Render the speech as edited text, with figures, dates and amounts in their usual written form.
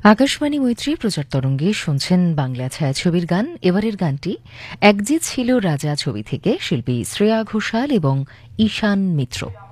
আকাশবাণী মৈত্রী প্রচার তরঙ্গে শুনছেন বাংলা ছায়াছবির গান। এবারের গানটি এক যে ছিল রাজা ছবি থেকে শিল্পী শ্রেয়া ঘোষাল এবং ঈশান মিত্র।